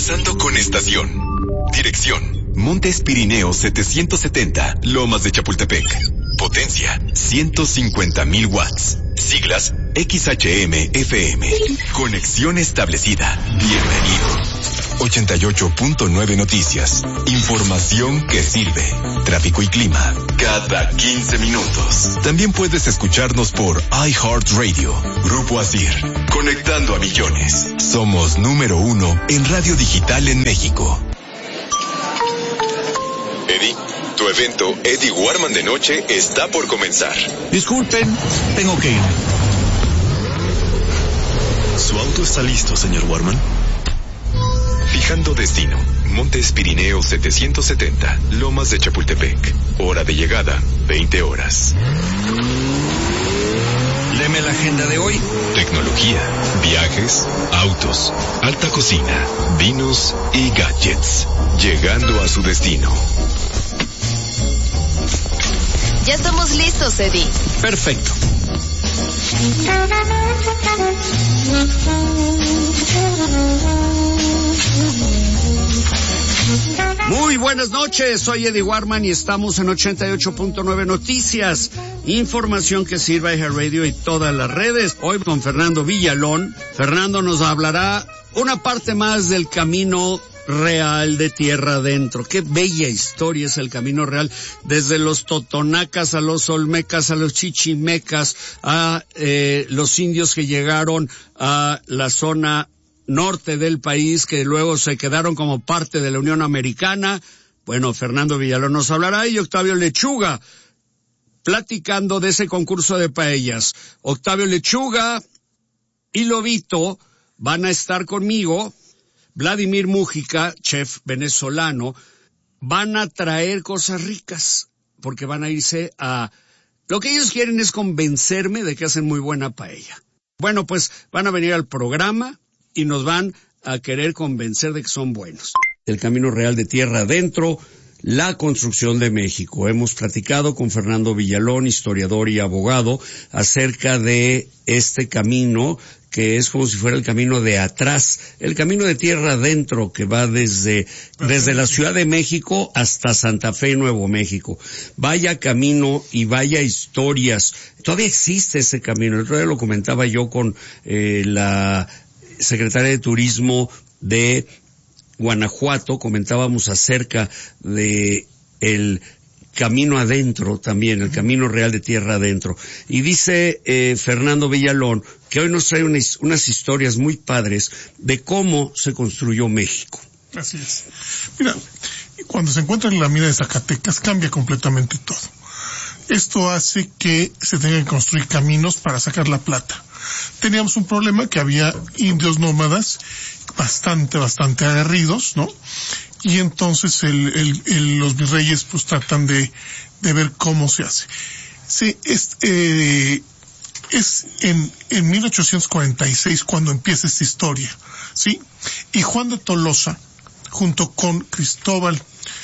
Enlazando con estación. Dirección: Montes Pirineos 770, Lomas de Chapultepec. Potencia: 150,000 watts. Siglas: XHM-FM. Conexión establecida. Bienvenido. 88.9 Noticias. Información que sirve. Tráfico y clima cada 15 minutos. También puedes escucharnos por iHeartRadio. Grupo Asir. Conectando a millones. Somos número 1 en radio digital en México. Eddie, tu evento Eddie Warman de noche está por comenzar. Disculpen, tengo que ir. ¿Su auto está listo, señor Warman? Fijando destino: Montes Pirineos 770, Lomas de Chapultepec. Hora de llegada: 20 horas. Léeme la agenda de hoy. Tecnología, viajes, autos, alta cocina, vinos y gadgets. Llegando a su destino. Ya estamos listos, Eddie. Perfecto. Muy buenas noches, soy Eddie Warman y estamos en 88.9 Noticias. Información que sirva a Radio y todas las redes. Hoy con Fernando Villalón. Fernando nos hablará una parte más del camino real de tierra adentro. Qué bella historia es el camino real, desde los totonacas a los olmecas, a los chichimecas, a los indios que llegaron a la zona norte del país, que luego se quedaron como parte de la Unión Americana. Bueno, Fernando Villalón nos hablará, y Octavio Lechuga, platicando de ese concurso de paellas. Octavio Lechuga y Lobito van a estar conmigo. Vladimir Mújica, chef venezolano, van a traer cosas ricas, porque van a irse a... Lo que ellos quieren es convencerme de que hacen muy buena paella. Bueno, pues van a venir al programa y nos van a querer convencer de que son buenos. El camino real de tierra adentro, la construcción de México. Hemos platicado con Fernando Villalón, historiador y abogado, acerca de este camino que es como si fuera el camino de atrás, el camino de tierra adentro, que va desde la Ciudad de México hasta Santa Fe, Nuevo México. Vaya camino y vaya historias. Todavía existe ese camino. El otro día lo comentaba yo con la secretaria de Turismo de Guanajuato, comentábamos acerca de el camino adentro también, el camino real de tierra adentro. Y dice Fernando Villalón que hoy nos trae unas historias muy padres de cómo se construyó México. Así es. Mira, cuando se encuentra en la mina de Zacatecas cambia completamente todo. Esto hace que se tengan que construir caminos para sacar la plata. Teníamos un problema, que había indios nómadas bastante aguerridos, ¿no? Y entonces los virreyes pues tratan de ver cómo se hace. Sí, es en 1846 cuando empieza esta historia, ¿sí? Y Juan de Tolosa, junto con Cristóbal,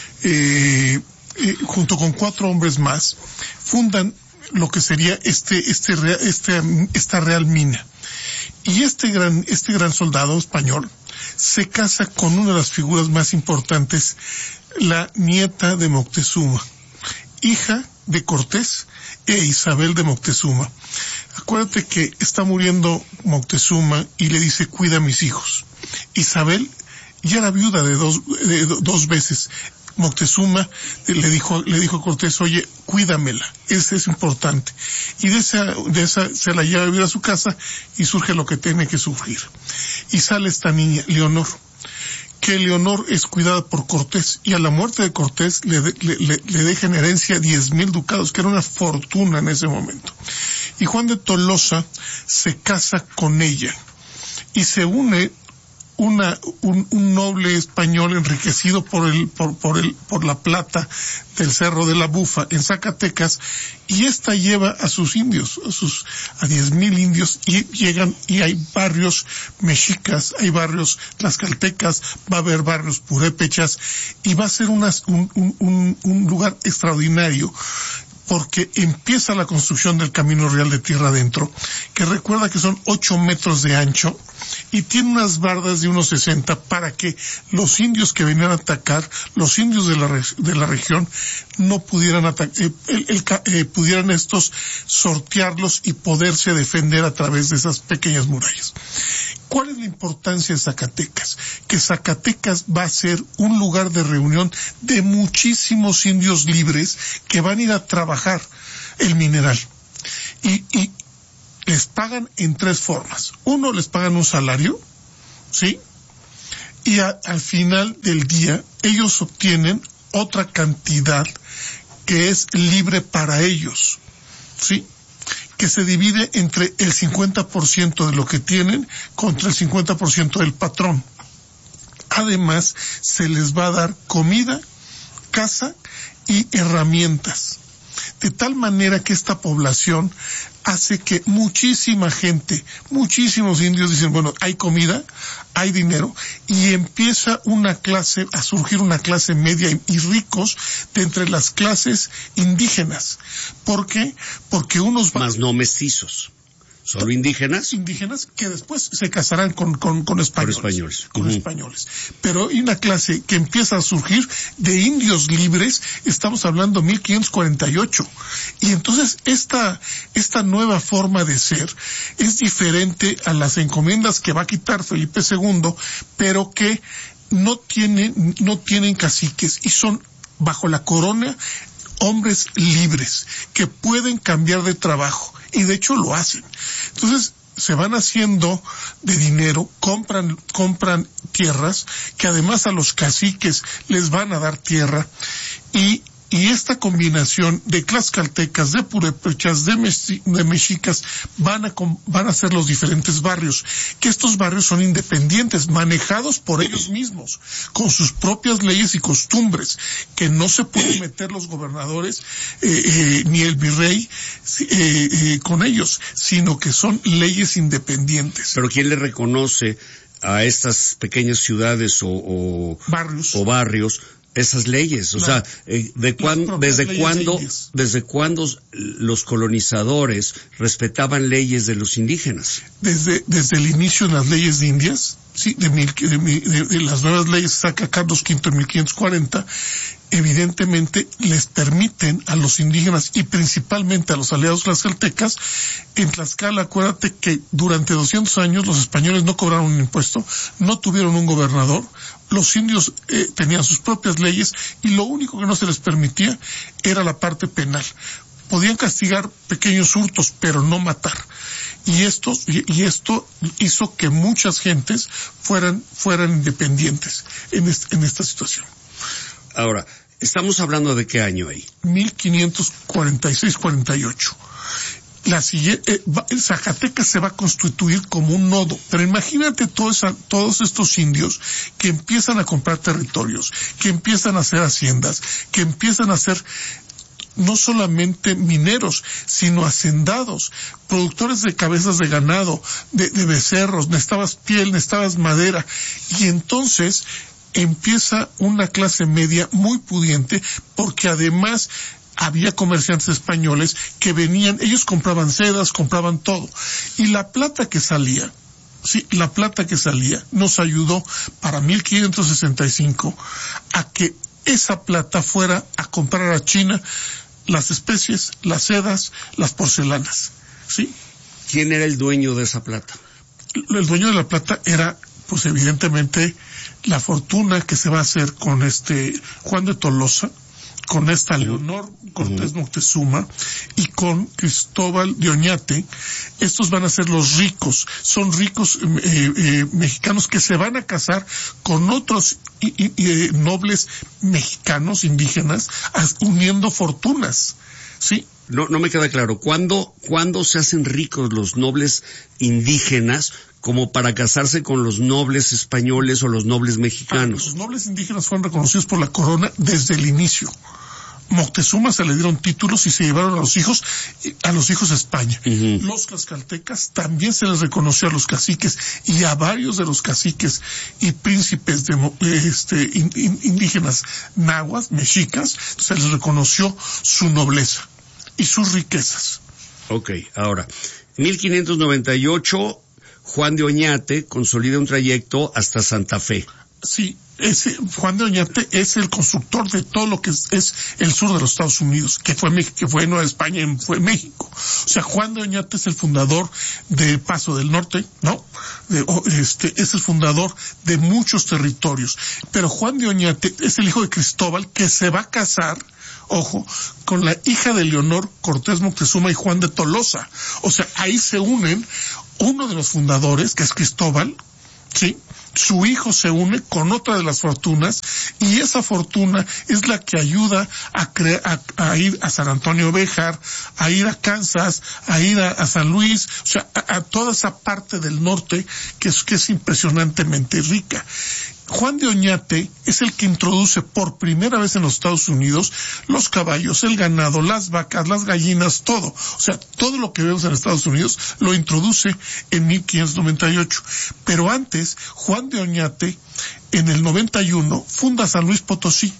junto con 4 hombres más, fundan lo que sería esta real mina. Y este gran soldado español se casa con una de las figuras más importantes, la nieta de Moctezuma, hija de Cortés e Isabel de Moctezuma. Acuérdate que está muriendo Moctezuma y le dice: cuida a mis hijos. Isabel ya era viuda de dos veces. Moctezuma le dijo a Cortés: oye, cuídamela, es importante. Y de esa se la lleva a vivir a su casa y surge lo que tiene que surgir. Y sale esta niña, Leonor, que Leonor es cuidada por Cortés, y a la muerte de Cortés le deja en herencia 10,000 ducados, que era una fortuna en ese momento. Y Juan de Tolosa se casa con ella y se une un noble español enriquecido por la plata del Cerro de la Bufa en Zacatecas, y esta lleva a sus indios, a 10,000 indios, y llegan, y hay barrios mexicas, hay barrios tlaxcaltecas, va a haber barrios purépechas, y va a ser un lugar extraordinario. porque empieza la construcción del Camino Real de Tierra Adentro, que recuerda que son 8 metros de ancho y tiene unas bardas de unos 60 para que los indios que venían a atacar, los indios de la región, no pudieran pudieran estos sortearlos y poderse defender a través de esas pequeñas murallas. ¿Cuál es la importancia de Zacatecas? Que Zacatecas va a ser un lugar de reunión de muchísimos indios libres que van a ir a trabajar el mineral. Y les pagan en 3 formas. Uno, les pagan un salario, ¿sí? Y al final del día, ellos obtienen otra cantidad que es libre para ellos, ¿sí? Que se divide entre el 50% de lo que tienen contra el 50% del patrón. Además, se les va a dar comida, casa y herramientas. De tal manera que esta población hace que muchísima gente, muchísimos indios dicen, bueno, hay comida, hay dinero, y empieza a surgir una clase media y ricos de entre las clases indígenas. ¿Por qué? Porque unos más no mestizos. ¿Solo indígenas? Indígenas que después se casarán con españoles. Con españoles. Pero hay una clase que empieza a surgir de indios libres, estamos hablando 1548. Y entonces esta nueva forma de ser es diferente a las encomiendas que va a quitar Felipe II, pero que no tienen caciques y son bajo la corona hombres libres que pueden cambiar de trabajo. Y de hecho lo hacen. Entonces se van haciendo de dinero, compran tierras, que además a los caciques les van a dar tierra, y esta combinación de tlaxcaltecas, de purépechas, de mexicas, van a ser los diferentes barrios, que estos barrios son independientes, manejados por ellos mismos, con sus propias leyes y costumbres, que no se pueden meter los gobernadores, ni el virrey, con ellos, sino que son leyes independientes. Pero ¿quién le reconoce a estas pequeñas ciudades o barrios esas leyes? O sea, ¿desde cuándo los colonizadores respetaban leyes de los indígenas? Desde el inicio de las leyes de indias, sí, de las nuevas leyes saca Carlos V en 1540, evidentemente les permiten a los indígenas y principalmente a los aliados tlaxcaltecas. En Tlaxcala, acuérdate que durante 200 años los españoles no cobraron un impuesto, no tuvieron un gobernador, los indios tenían sus propias leyes y lo único que no se les permitía era la parte penal. Podían castigar pequeños hurtos, pero no matar. Y esto hizo que muchas gentes fueran independientes en esta situación. Ahora, ¿estamos hablando de qué año ahí? 1546-48. Zacatecas se va a constituir como un nodo, pero imagínate todos estos indios que empiezan a comprar territorios, que empiezan a hacer haciendas, que empiezan a hacer no solamente mineros, sino hacendados, productores de cabezas de ganado, de becerros, necesitabas piel, necesitabas madera, y entonces empieza una clase media muy pudiente, porque además había comerciantes españoles que venían, ellos compraban sedas, compraban todo, y la plata que salía nos ayudó para 1565 a que esa plata fuera a comprar a China las especies, las sedas, las porcelanas, ¿sí? ¿Quién era el dueño de esa plata? El dueño de la plata era, pues evidentemente, la fortuna que se va a hacer con Juan de Tolosa, con esta Leonor Cortés Moctezuma y con Cristóbal de Oñate. Estos van a ser los ricos, son ricos mexicanos que se van a casar con otros nobles mexicanos indígenas, uniendo fortunas, ¿sí? No me queda claro, ¿cuándo se hacen ricos los nobles indígenas como para casarse con los nobles españoles o los nobles mexicanos? Los nobles indígenas fueron reconocidos por la corona desde el inicio. Moctezuma se le dieron títulos y se llevaron a los hijos a España. Los tlaxcaltecas también se les reconoció a los caciques y a varios de los caciques y príncipes indígenas nahuas, mexicas, se les reconoció su nobleza. y sus riquezas. Ok, ahora, 1598, Juan de Oñate consolida un trayecto hasta Santa Fe. Sí, Juan de Oñate es el constructor de todo lo que es el sur de los Estados Unidos, que fue Nueva España, fue México. O sea, Juan de Oñate es el fundador de Paso del Norte, ¿no? Es el fundador de muchos territorios. Pero Juan de Oñate es el hijo de Cristóbal, que se va a casar, ojo, con la hija de Leonor Cortés Moctezuma y Juan de Tolosa. O sea, ahí se unen uno de los fundadores, que es Cristóbal, ¿sí? Su hijo se une con otra de las fortunas, y esa fortuna es la que ayuda a ir a San Antonio Béjar, a ir a Kansas, a ir a San Luis, o sea, a toda esa parte del norte que es impresionantemente rica. Juan de Oñate es el que introduce por primera vez en los Estados Unidos los caballos, el ganado, las vacas, las gallinas, todo. O sea, todo lo que vemos en Estados Unidos lo introduce en 1598. Pero antes, Juan de Oñate, en el 91, funda San Luis Potosí.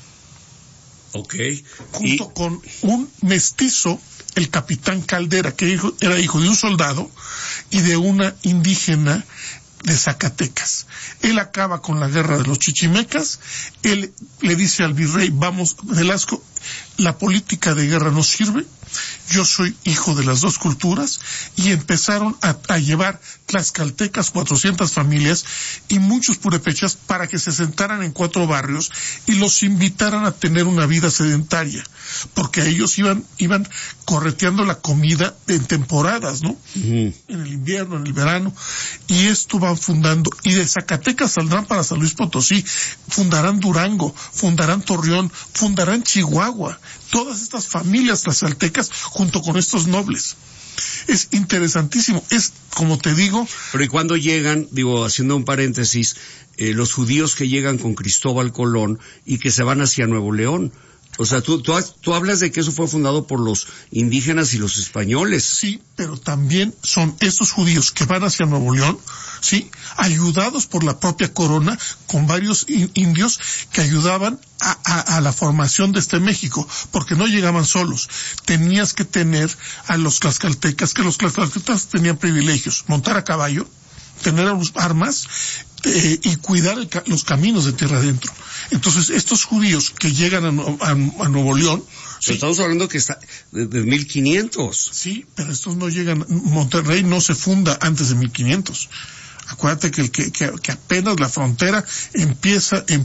Ok. Junto con un mestizo, el capitán Caldera, que era hijo de un soldado y de una indígena de Zacatecas. Él acaba con la guerra de los chichimecas. Él le dice al virrey, vamos, Velasco, la política de guerra no sirve, yo soy hijo de las dos culturas, y empezaron a llevar tlaxcaltecas 400 familias y muchos purépechas para que se sentaran en 4 barrios y los invitaran a tener una vida sedentaria, porque ellos iban correteando la comida en temporadas, ¿no? Uh-huh. En el invierno, en el verano, y esto van fundando, y de Zacatecas saldrán para San Luis Potosí, fundarán Durango, fundarán Torreón, fundarán Chihuahua, todas estas familias tlaxcaltecas junto con estos nobles. Es interesantísimo, es como te digo. Pero ¿y cuando llegan, haciendo un paréntesis, los judíos que llegan con Cristóbal Colón y que se van hacia Nuevo León? O sea, tú hablas de que eso fue fundado por los indígenas y los españoles. Sí, pero también son estos judíos que van hacia Nuevo León, sí, ayudados por la propia corona, con varios indios que ayudaban a la formación de este México, porque no llegaban solos. Tenías que tener a los tlaxcaltecas, que los tlaxcaltecas tenían privilegios: montar a caballo, tener armas, y cuidar los caminos de tierra adentro. Entonces, estos judíos que llegan a Nuevo León... ¿sí? Estamos hablando que está de 1500. Sí, pero estos no llegan... Monterrey no se funda antes de 1500. Acuérdate que apenas la frontera empieza en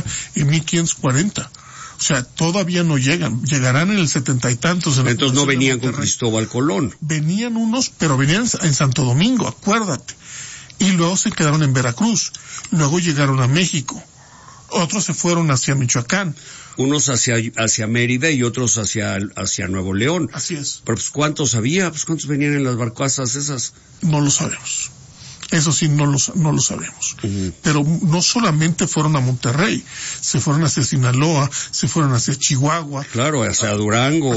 1540. O sea, todavía no llegarán en el 70 y tantos. Entonces no venían con Cristóbal Colón. Venían unos, pero venían en Santo Domingo, acuérdate. Y luego se quedaron en Veracruz. Luego llegaron a México. Otros se fueron hacia Michoacán. Unos hacia Mérida y otros hacia Nuevo León. Así es. Pero pues ¿cuántos había? Pues ¿cuántos venían en las barcazas esas? No lo sabemos. Eso sí, no lo sabemos. Uh-huh. Pero no solamente fueron a Monterrey, se fueron hacia Sinaloa, se fueron hacia Chihuahua. Claro, hacia Durango,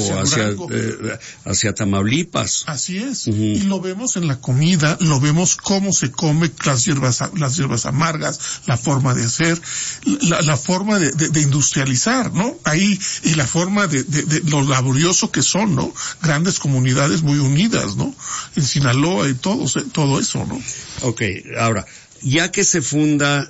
hacia Tamaulipas. Así es. Uh-huh. Y lo vemos en la comida, lo vemos cómo se come las hierbas amargas, la forma de hacer, la forma de industrializar, ¿no? Ahí, y la forma de lo laborioso que son, ¿no? Grandes comunidades muy unidas, ¿no? En Sinaloa y todo eso, ¿no? Okay, ahora, ya que se funda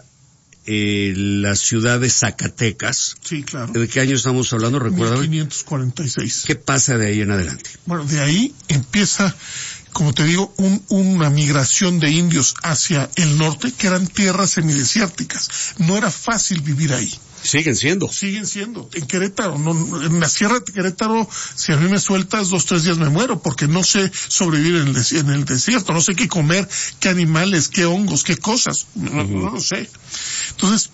la ciudad de Zacatecas. Sí, claro. ¿De qué año estamos hablando? ¿Recuerda? 1546. ¿Qué pasa de ahí en adelante? Bueno, de ahí empieza, como te digo, una migración de indios hacia el norte, que eran tierras semidesérticas. No era fácil vivir ahí. Siguen siendo. En Querétaro, en la sierra de Querétaro, si a mí me sueltas 2-3 días me muero, porque no sé sobrevivir en el desierto, no sé qué comer, qué animales, qué hongos, qué cosas, no lo sé. Entonces,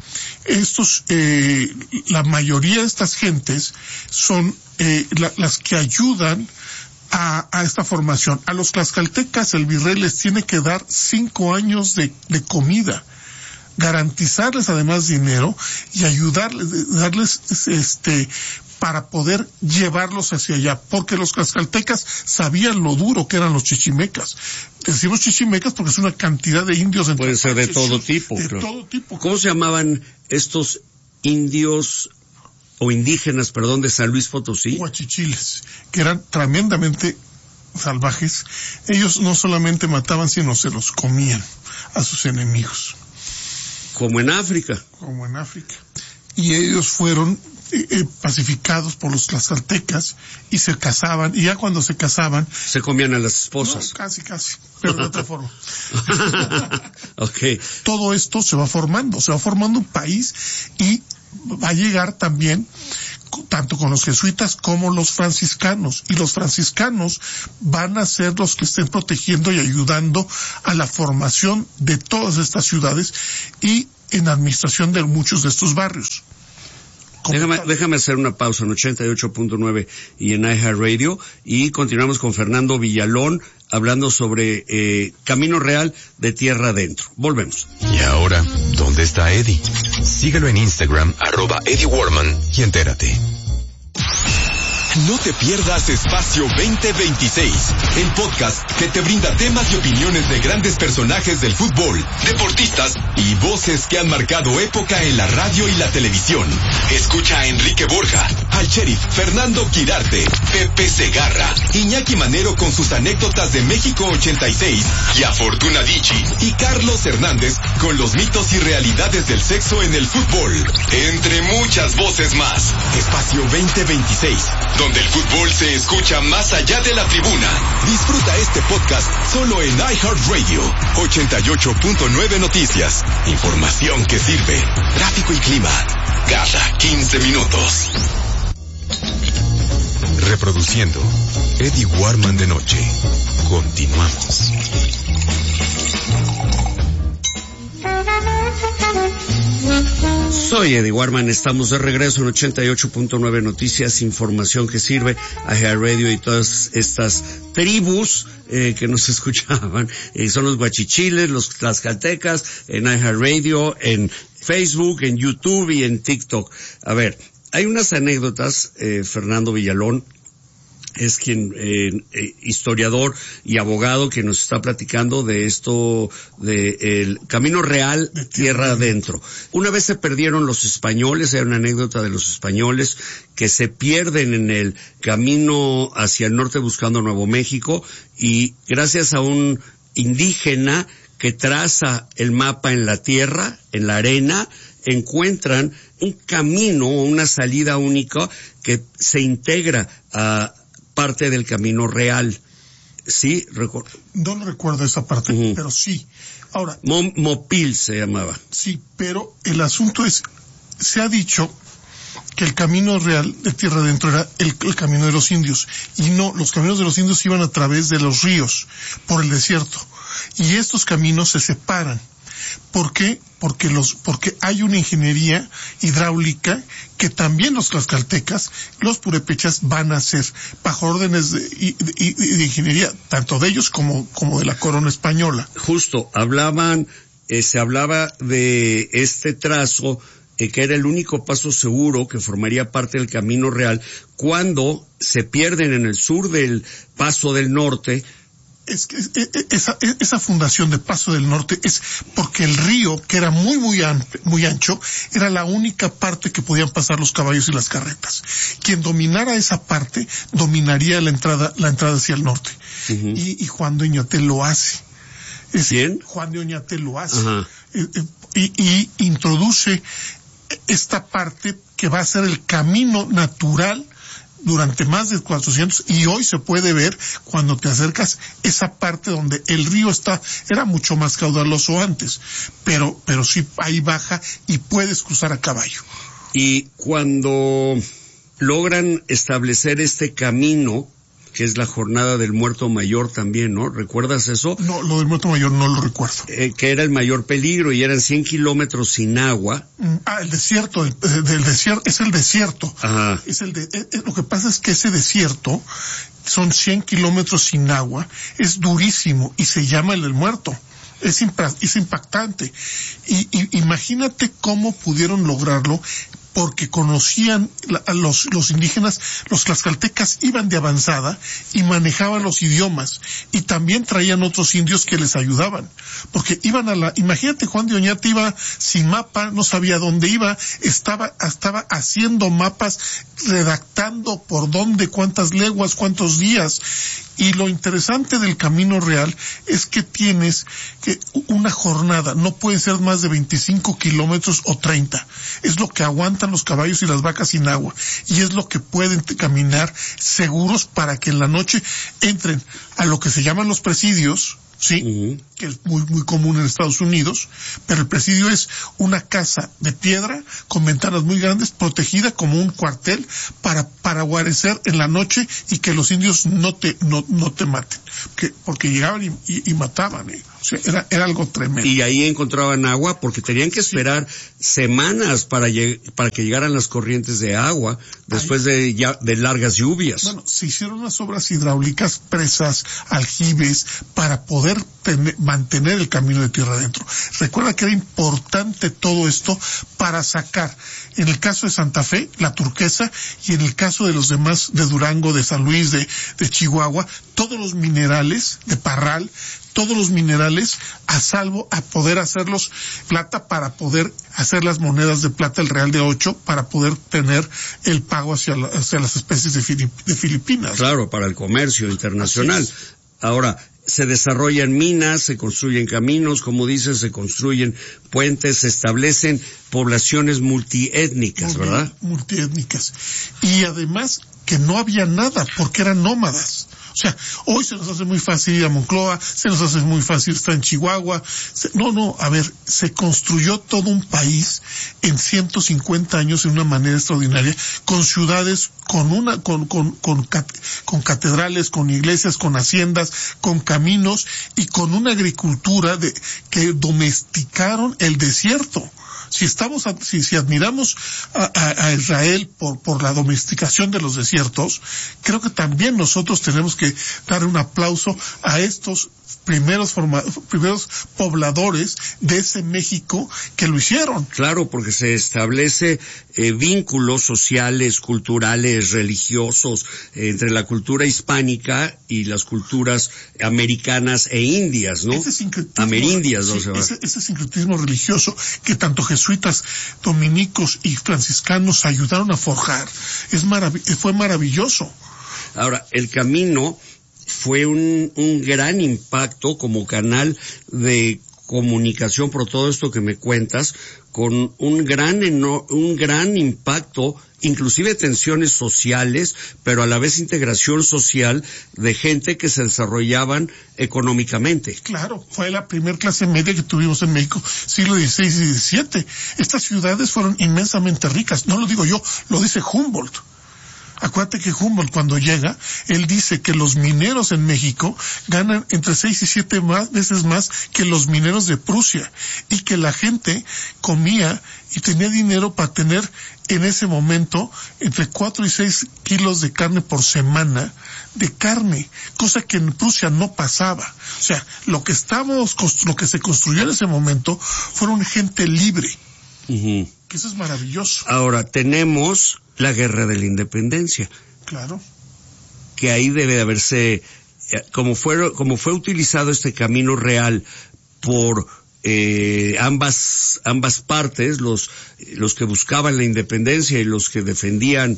la mayoría de estas gentes son las que ayudan a esta formación. A los tlaxcaltecas el virrey les tiene que dar 5 años de comida, garantizarles además dinero y darles para poder llevarlos hacia allá, porque los tlaxcaltecas sabían lo duro que eran los chichimecas. Decimos chichimecas porque es una cantidad de indios. Puede ser de todo tipo. Todo tipo. ¿Cómo se llamaban estos indios indígenas, de San Luis Potosí. Huachichiles, que eran tremendamente salvajes. Ellos no solamente mataban, sino se los comían a sus enemigos. Como en África. Y ellos fueron pacificados por los tlaxcaltecas y se casaban, y ya cuando se casaban... Se comían a las esposas. No, casi, pero de otra forma. Okay. Todo esto se va formando un país, y va a llegar también tanto con los jesuitas como los franciscanos, y los franciscanos van a ser los que estén protegiendo y ayudando a la formación de todas estas ciudades y en la administración de muchos de estos barrios. Déjame hacer una pausa en 88.9 y en iHeartRadio, y continuamos con Fernando Villalón hablando sobre Camino Real de Tierra Adentro. Volvemos. Y ahora, ¿dónde está Eddie? Síguelo en Instagram, @Eddie Warman, y entérate. No te pierdas Espacio 2026, el podcast que te brinda temas y opiniones de grandes personajes del fútbol, deportistas y voces que han marcado época en la radio y la televisión. Escucha a Enrique Borja, al sheriff Fernando Quirarte, Pepe Segarra, Iñaki Manero con sus anécdotas de México 86, y a Fortuna Dicci y Carlos Hernández con los mitos y realidades del sexo en el fútbol, entre muchas voces más. Espacio 2026, donde el fútbol se escucha más allá de la tribuna. Disfruta este podcast solo en iHeartRadio. 88.9 Noticias. Información que sirve. Tráfico y clima. Cada 15 minutos. Reproduciendo Eddie Warman de noche. Continuamos. Soy Eddie Warman, estamos de regreso en 88.9 Noticias, información que sirve a iHeartRadio y todas estas tribus que nos escuchaban. Son los huachichiles, los tlaxcaltecas, en iHeartRadio, en Facebook, en YouTube y en TikTok. A ver, hay unas anécdotas, Fernando Villalón es quien, historiador y abogado, que nos está platicando de esto, de el Camino Real de Tierra Adentro. Una vez se perdieron los españoles, hay una anécdota de los españoles que se pierden en el camino hacia el norte buscando Nuevo México, y gracias a un indígena que traza el mapa en la tierra, en la arena, encuentran un camino, una salida única que se integra a parte del Camino Real. ¿Sí? No lo recuerdo esa parte, pero sí. Ahora, Mopil se llamaba. Sí, pero el asunto es, se ha dicho que el Camino Real de Tierra Adentro era el camino de los indios, y no, los caminos de los indios iban a través de los ríos, por el desierto, y estos caminos se separan. ¿Por qué? Porque hay una ingeniería hidráulica que también los tlaxcaltecas, los purépechas, van a hacer bajo órdenes de ingeniería, tanto de ellos como de la corona española. Justo, se hablaba de este trazo, que era el único paso seguro que formaría parte del Camino Real, cuando se pierden en el sur del Paso del Norte. Es que esa fundación de Paso del Norte es porque el río, que era muy ancho, era la única parte que podían pasar los caballos y las carretas. Quien dominara esa parte, dominaría la entrada hacia el norte. Uh-huh. Y Juan de Oñate lo hace. ¿Quién? Juan de Oñate lo hace. Uh-huh. Y introduce esta parte que va a ser el camino natural durante más de 400, y hoy se puede ver cuando te acercas esa parte donde el río era mucho más caudaloso antes, pero sí ahí baja y puedes cruzar a caballo. Y cuando logran establecer este camino, que es la jornada del Muerto Mayor también, ¿no? ¿Recuerdas eso? No, lo del Muerto Mayor no lo recuerdo. Que era el mayor peligro, y eran 100 kilómetros sin agua. El desierto, del desierto, es el desierto. Ajá. Lo que pasa es que ese desierto son 100 kilómetros sin agua, es durísimo, y se llama el del Muerto. Es impactante. Y imagínate cómo pudieron lograrlo porque conocían a los indígenas, los tlaxcaltecas iban de avanzada y manejaban los idiomas, y también traían otros indios que les ayudaban, porque iban imagínate, Juan de Oñate iba sin mapa, no sabía dónde iba, estaba haciendo mapas, redactando por dónde, cuántas leguas, cuántos días. Y lo interesante del Camino Real es que tienes que una jornada, no puede ser más de 25 kilómetros o 30. Es lo que aguantan los caballos y las vacas sin agua. Y es lo que pueden caminar seguros para que en la noche entren a lo que se llaman los presidios, ¿sí? Que es muy, muy común en Estados Unidos, pero el presidio es una casa de piedra con ventanas muy grandes, protegida como un cuartel para guarecer en la noche y que los indios no te maten, porque llegaban y mataban, O sea, era algo tremendo. Y ahí encontraban agua porque tenían que esperar semanas para que llegaran las corrientes de agua después de largas lluvias. Bueno, se hicieron unas obras hidráulicas, presas, aljibes, para poder mantener el camino de tierra adentro. Recuerda que era importante todo esto para sacar, en el caso de Santa Fe, la turquesa, y en el caso de los demás, de Durango, de San Luis, de Chihuahua, todos los minerales, de Parral, todos los minerales a salvo, a poder hacerlos plata, para poder hacer las monedas de plata, el real de 8, para poder tener el pago hacia las especies de Filipinas. Claro, para el comercio internacional. Ahora, se desarrollan minas, se construyen caminos, como dices, se construyen puentes, se establecen poblaciones multiétnicas, ¿verdad? Multiétnicas. Y además que no había nada, porque eran nómadas. O sea, hoy se nos hace muy fácil ir a Monclova, se nos hace muy fácil estar en Chihuahua. Se construyó todo un país en 150 años de una manera extraordinaria, con ciudades, con catedrales, con iglesias, con haciendas, con caminos y con una agricultura que domesticaron el desierto. Si admiramos a Israel por la domesticación de los desiertos, creo que también nosotros tenemos que dar un aplauso a estos primeros pobladores de ese México que lo hicieron. Claro, porque se establece vínculos sociales, culturales, religiosos entre la cultura hispánica y las culturas americanas e indias, ¿no? Ese sincretismo, amerindias, sí, ese sincretismo religioso que tanto jesuitas, dominicos y franciscanos ayudaron a forjar, fue maravilloso. Ahora, el camino fue un gran impacto como canal de comunicación por todo esto que me cuentas, con un gran impacto, inclusive tensiones sociales, pero a la vez integración social de gente que se desarrollaban económicamente. Claro, fue la primer clase media que tuvimos en México, siglo XVI y XVII. Estas ciudades fueron inmensamente ricas, no lo digo yo, lo dice Humboldt. Acuérdate que Humboldt, cuando llega, él dice que los mineros en México ganan entre 6 y 7 veces más que los mineros de Prusia, y que la gente comía y tenía dinero para tener en ese momento entre 4 y 6 kilos de carne por semana, de carne, cosa que en Prusia no pasaba. O sea, lo que se construyó en ese momento fueron gente libre. Uh-huh. Que eso es maravilloso. Ahora, tenemos la Guerra de la Independencia. Claro. Que ahí debe de haberse, como fue utilizado este Camino Real por ambas partes, los que buscaban la independencia y los que defendían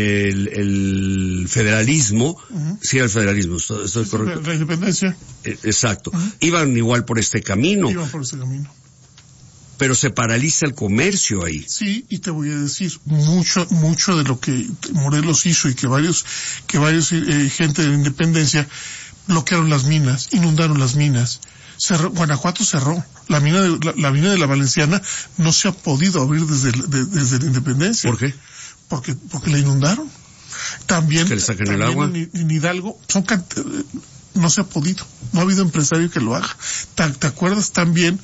el federalismo. Uh-huh. Sí, el federalismo, estoy correcto. La independencia. Exacto. Uh-huh. Iban igual por este camino. Iban por este camino. Pero se paraliza el comercio ahí. Sí, y te voy a decir, mucho de lo que Morelos hizo y que varios gente de la independencia bloquearon las minas, inundaron las minas. Guanajuato cerró. La mina de la Valenciana no se ha podido abrir desde la independencia. ¿Por qué? Porque la inundaron. También, que le saquen el agua. En Hidalgo no se ha podido, no ha habido empresario que lo haga. ¿Te acuerdas también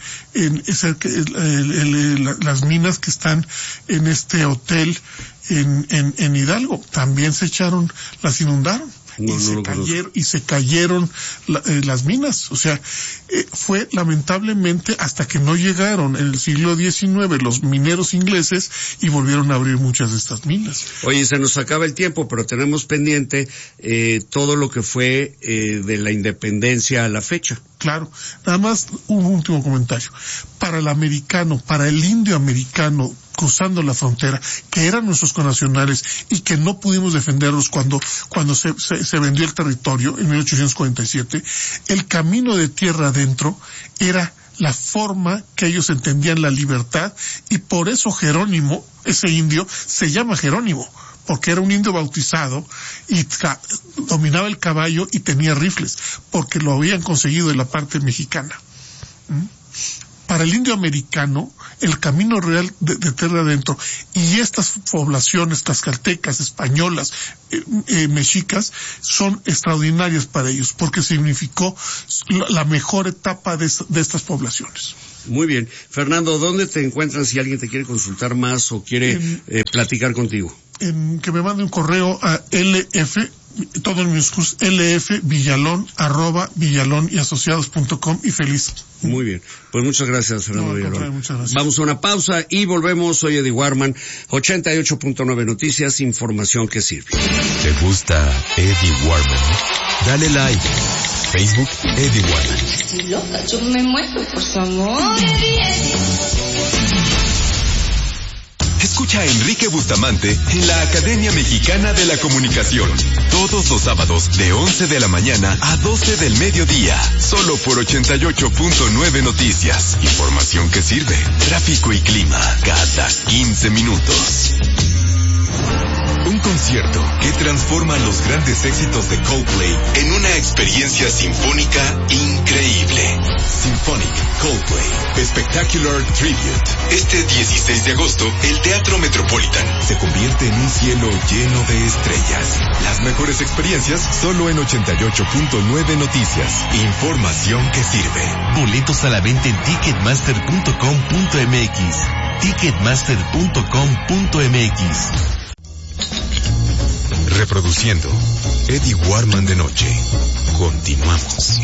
las minas que están en este hotel en Hidalgo? También se echaron, las inundaron. se cayeron las minas. O sea, fue lamentablemente hasta que no llegaron en el siglo XIX los mineros ingleses y volvieron a abrir muchas de estas minas. Oye, se nos acaba el tiempo, pero tenemos pendiente todo lo que fue de la independencia a la fecha. Claro, nada más un último comentario. Para el americano, para el indio americano cruzando la frontera, que eran nuestros connacionales y que no pudimos defenderlos cuando se vendió el territorio en 1847, el camino de tierra adentro era la forma que ellos entendían la libertad, y por eso Jerónimo, ese indio, se llama Jerónimo, porque era un indio bautizado y dominaba el caballo y tenía rifles, porque lo habían conseguido de la parte mexicana. Para el indio americano, el camino real de tierra adentro y estas poblaciones tlaxcaltecas, españolas, mexicas, son extraordinarias para ellos, porque significó la mejor etapa de estas poblaciones. Muy bien. Fernando, ¿dónde te encuentras si alguien te quiere consultar más o quiere platicar contigo? Que me mande un correo a LF, todo en minúsculas, lfvillalon@villalonyasociados.com, y feliz. Muy bien. Pues muchas gracias, Fernando Villalón. Muchas gracias. Vamos a una pausa y volvemos. Soy Eddie Warman, 88.9 Noticias, información que sirve. ¿Te gusta Eddie Warman? Dale like. Facebook, Eddie Warman. Estoy loca, yo me muero por su amor. Escucha a Enrique Bustamante en la Academia Mexicana de la Comunicación. Todos los sábados de 11 de la mañana a 12 del mediodía. Solo por 88.9 Noticias. Información que sirve. Tráfico y clima cada 15 minutos. Un concierto que transforma los grandes éxitos de Coldplay en una experiencia sinfónica increíble. Symphonic Coldplay Spectacular Tribute. Este 16 de agosto, el Teatro Metropolitan se convierte en un cielo lleno de estrellas. Las mejores experiencias solo en 88.9 Noticias. Información que sirve. Boletos a la venta en ticketmaster.com.mx. Ticketmaster.com.mx. Reproduciendo Eddie Warman de noche. Continuamos.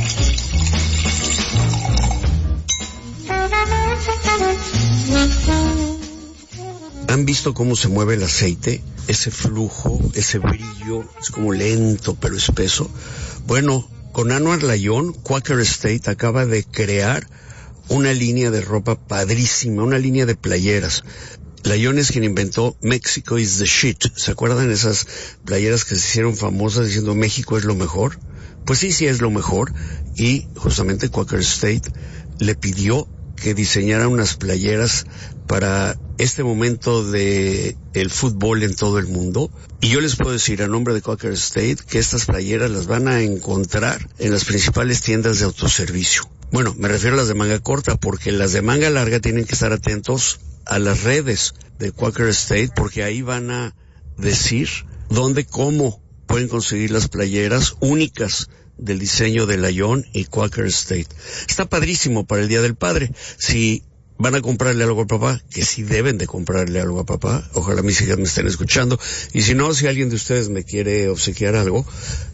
¿Han visto cómo se mueve el aceite? Ese flujo, ese brillo, es como lento pero espeso. Bueno, con Anwar Layón, Quaker State acaba de crear una línea de ropa padrísima, una línea de playeras. Layón es quien inventó Mexico is the shit. ¿Se acuerdan esas playeras que se hicieron famosas diciendo México es lo mejor? Pues sí es lo mejor. Y justamente Quaker State le pidió que diseñara unas playeras para este momento de el fútbol en todo el mundo. Y yo les puedo decir a nombre de Quaker State que estas playeras las van a encontrar en las principales tiendas de autoservicio. Bueno, me refiero a las de manga corta, porque las de manga larga tienen que estar atentos a las redes de Quaker State, porque ahí van a decir dónde, cómo pueden conseguir las playeras únicas del diseño de Layón y Quaker State. Está padrísimo para el Día del Padre. Si van a comprarle algo a papá, que sí deben de comprarle algo a papá, ojalá mis hijas me estén escuchando, y si no, si alguien de ustedes me quiere obsequiar algo,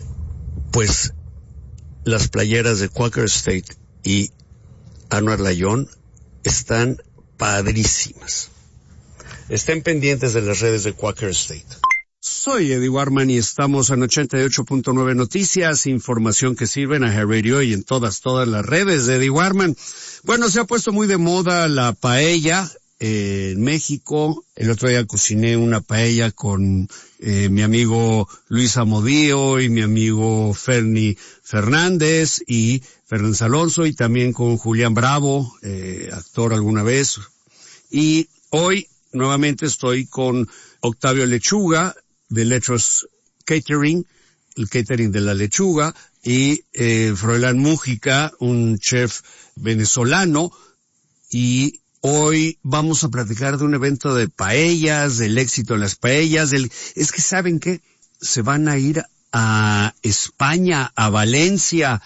pues las playeras de Quaker State y Anwar Layón están padrísimas. Estén pendientes de las redes de Quaker State. Soy Eddie Warman y estamos en 88.9 Noticias, información que sirve en AHA Radio y en todas las redes de Eddie Warman. Bueno, se ha puesto muy de moda la paella en México. El otro día cociné una paella con mi amigo Luis Amodío y mi amigo Ferni Fernández y Fernández Alonso, y también con Julián Bravo, actor alguna vez. Y hoy nuevamente estoy con Octavio Lechuga de Letros Catering, el catering de la lechuga, y Froilán Mújica, un chef venezolano, y hoy vamos a platicar de un evento de paellas, del éxito de las paellas, es que ¿saben qué? Se van a ir a España, a Valencia,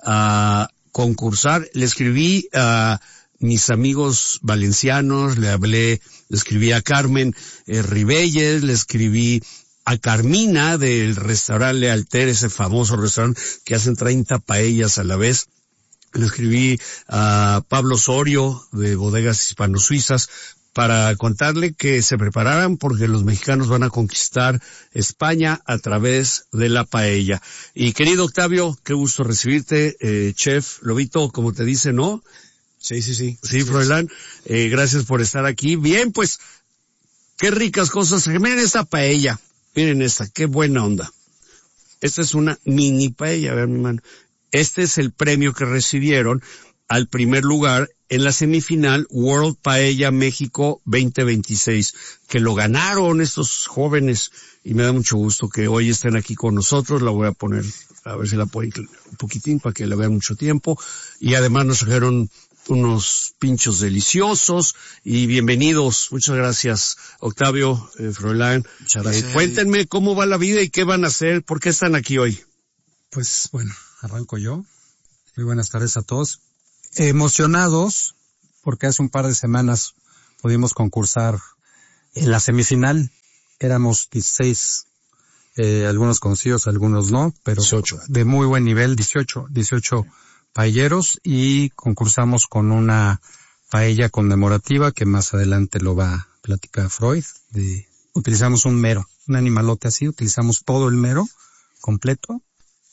a concursar. Le escribí a mis amigos valencianos, le escribí a Carmen Ribelles, le escribí a Carmina del restaurante Lealter, ese famoso restaurante que hacen 30 paellas a la vez. Le escribí a Pablo Osorio de Bodegas Hispano-Suizas para contarle que se prepararan porque los mexicanos van a conquistar España a través de la paella. Y querido Octavio, qué gusto recibirte, chef Lobito, como te dice, ¿no? Sí. Sí, Froilán, gracias por estar aquí. Bien, pues, qué ricas cosas. Miren esta paella, miren esta, qué buena onda. Esta es una mini paella, a ver mi mano. Este es el premio que recibieron al primer lugar en la semifinal World Paella México 2026, que lo ganaron estos jóvenes, y me da mucho gusto que hoy estén aquí con nosotros. La voy a poner, a ver si la puedo inclinar un poquitín para que la vean mucho tiempo, y además nos trajeron unos pinchos deliciosos, y bienvenidos. Muchas gracias, Octavio, Froilán. Muchas gracias. Cuéntenme cómo va la vida y qué van a hacer, por qué están aquí hoy. Pues bueno, arranco yo. Muy buenas tardes a todos. Emocionados porque hace un par de semanas pudimos concursar en la semifinal. Éramos 16, algunos conocidos, algunos no, pero 18. De muy buen nivel, 18 paelleros, y concursamos con una paella conmemorativa que más adelante lo va a platicar Freud. Utilizamos un mero, un animalote así, utilizamos todo el mero completo,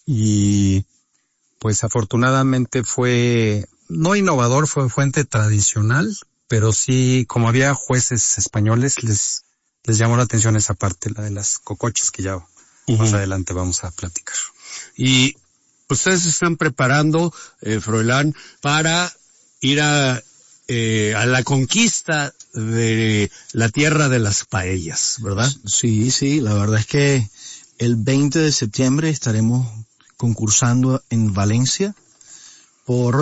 y pues afortunadamente fue no innovador, fue fuente tradicional, pero sí, como había jueces españoles, les llamó la atención esa parte, la de las cocochas, que ya más adelante vamos a platicar. Y ustedes se están preparando, Froilán, para ir a la conquista de la tierra de las paellas, ¿verdad? Sí, la verdad es que el 20 de septiembre estaremos concursando en Valencia por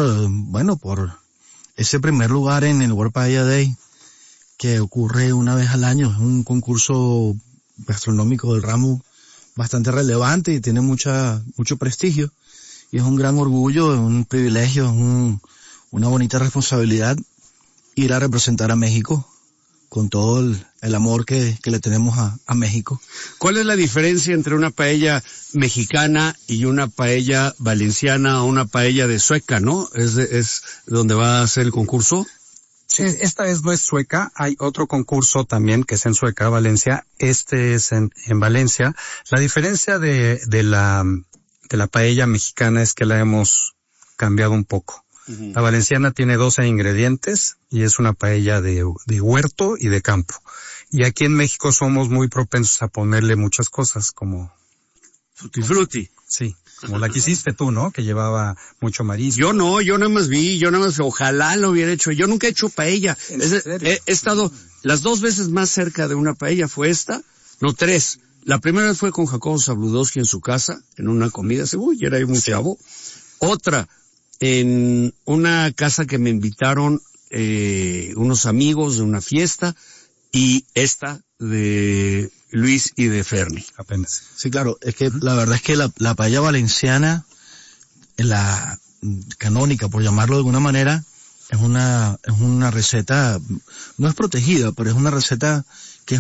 ese primer lugar en el World Paella Day, que ocurre una vez al año. Es un concurso gastronómico del ramo bastante relevante y tiene mucho prestigio, y es un gran orgullo, es un privilegio, es una bonita responsabilidad ir a representar a México con todo el amor que le tenemos a México. ¿Cuál es la diferencia entre una paella mexicana y una paella valenciana o una paella de Sueca, no? ¿Es donde va a ser el concurso? Sí, esta vez no es Sueca, hay otro concurso también que es en Sueca, Valencia. Este es en Valencia. La diferencia de la paella mexicana es que la hemos cambiado un poco. La valenciana tiene 12 ingredientes y es una paella de huerto y de campo. Y aquí en México somos muy propensos a ponerle muchas cosas como Tutti frutti. Sí, como la que hiciste tú, ¿no? Que llevaba mucho marisco. Yo nada más ojalá lo hubiera hecho. Yo nunca he hecho paella. He estado las 2 veces más cerca de una paella fue esta, no 3. La primera vez fue con Jacobo Zabludowski en su casa, en una comida, era yo muy chavo. Otra, en una casa que me invitaron unos amigos de una fiesta, y esta de Luis y de Ferni. Apenas. Sí, claro, es que la verdad es que la paella valenciana, la canónica, por llamarlo de alguna manera, es una receta, no es protegida, pero es una receta que es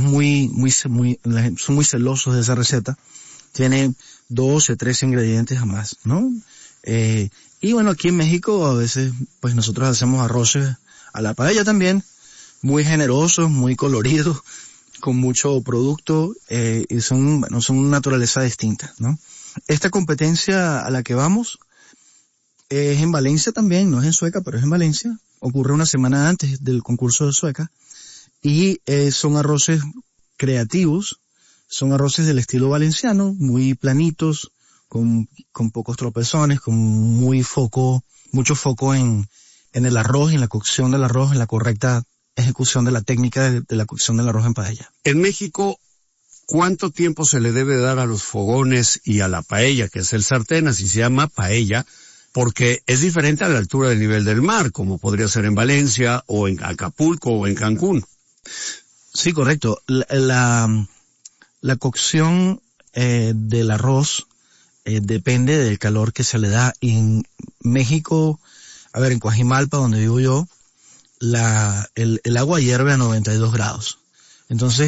son muy celosos de esa receta. Tiene 12, 13 ingredientes a más, ¿no? Y bueno, aquí en México a veces, pues nosotros hacemos arroces a la paella también, muy generosos, muy coloridos, con mucho producto, y son naturaleza distinta, ¿no? Esta competencia a la que vamos es en Valencia también, no es en Sueca, pero es en Valencia. Ocurre una semana antes del concurso de Sueca, y son arroces creativos, son arroces del estilo valenciano, muy planitos, con pocos tropezones, con mucho foco en el arroz, en la cocción del arroz, en la correcta ejecución de la técnica de la cocción del arroz en paella. En México, ¿cuánto tiempo se le debe dar a los fogones y a la paella, que es el sartén, así se llama paella? Porque es diferente a la altura del nivel del mar, como podría ser en Valencia, o en Acapulco, o en Cancún. Sí, correcto. La cocción del arroz depende del calor que se le da. Y en México, en Coajimalpa, donde vivo yo, el agua hierve a 92 grados. Entonces,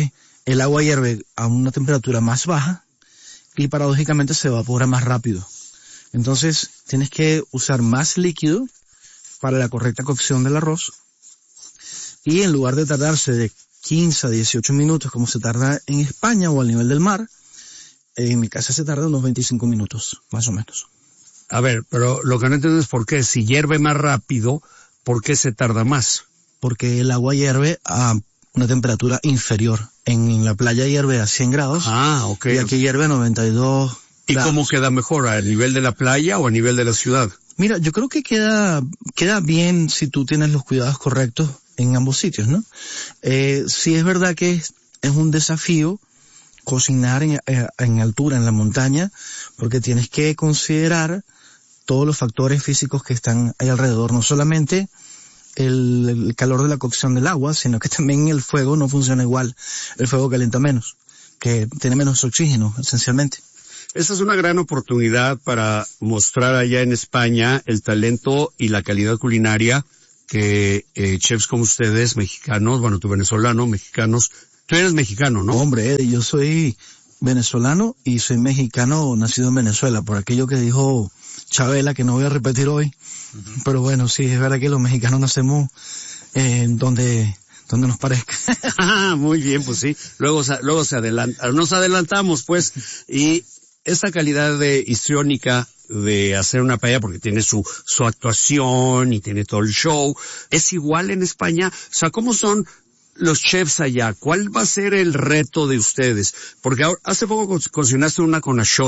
el agua hierve a una temperatura más baja y paradójicamente se evapora más rápido. Entonces tienes que usar más líquido para la correcta cocción del arroz, y en lugar de tardarse de 15 a 18 minutos como se tarda en España o al nivel del mar, en mi casa se tarda unos 25 minutos, más o menos. A ver, pero lo que no entiendo es por qué, si hierve más rápido, ¿por qué se tarda más? Porque el agua hierve a una temperatura inferior. En la playa hierve a 100 grados. Ah, ok. Y aquí hierve a 92 ¿Y grados. cómo queda mejor? ¿A nivel de la playa o a nivel de la ciudad? Mira, yo creo que queda bien si tú tienes los cuidados correctos en ambos sitios, ¿no? Sí es verdad que es un desafío cocinar en altura, en la montaña, porque tienes que considerar todos los factores físicos que están ahí alrededor, no solamente el calor de la cocción del agua, sino que también el fuego no funciona igual. El fuego calienta menos, que tiene menos oxígeno, esencialmente. Esta es una gran oportunidad para mostrar allá en España el talento y la calidad culinaria que chefs como ustedes, mexicanos, bueno, tú venezolano, mexicanos, tú eres mexicano, ¿no? Hombre, Eddie, yo soy venezolano y soy mexicano nacido en Venezuela, por aquello que dijo Chabela, que no voy a repetir hoy. Uh-huh. Pero bueno, sí, es verdad que los mexicanos nacemos donde nos parezca. Muy bien, pues sí. Luego nos adelantamos, pues, y esta calidad histriónica de hacer una paella, porque tiene su actuación y tiene todo el show, ¿es igual en España? O sea, ¿cómo son los chefs allá? ¿Cuál va a ser el reto de ustedes? Porque hace poco cocinaste una con achot.